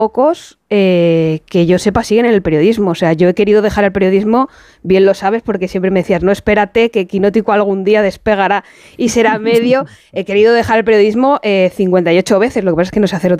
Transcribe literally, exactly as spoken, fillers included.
pocos eh, que yo sepa siguen en el periodismo. O sea, yo he querido dejar el periodismo, bien lo sabes, porque siempre me decías, no, espérate, que Quinótico algún día despegará y será medio. He querido dejar el periodismo eh, cincuenta y ocho veces, lo que pasa es que no sé hacer otra